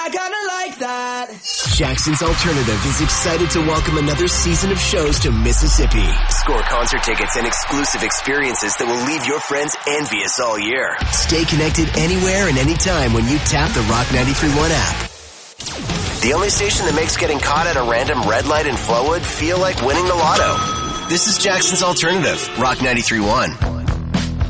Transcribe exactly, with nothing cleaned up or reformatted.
I kinda like that. Jackson's Alternative is excited to welcome another season of shows to Mississippi. Score concert tickets and exclusive experiences that will leave your friends envious all year. Stay connected anywhere and anytime when you tap the Rock ninety-three point one app. The only station that makes getting caught at a random red light in Flowood feel like winning the lotto. This is Jackson's Alternative, Rock ninety-three point one.